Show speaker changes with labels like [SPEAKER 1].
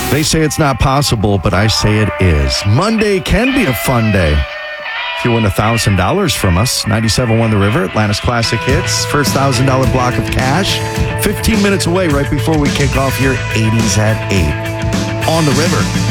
[SPEAKER 1] They say it's not possible, but I say it is. Monday can be a fun day. If you win $1,000 from us, 97.1 The River, Atlanta's Classic Hits, first $1,000 block of cash, 15 minutes away right before we kick off your 80s at 8 on The River.